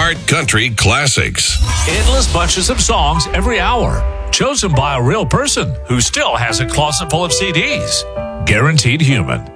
Iheart Country Classics. Endless bunches of songs every hour, chosen by a real person who still has a closet full of CDs. Guaranteed Human.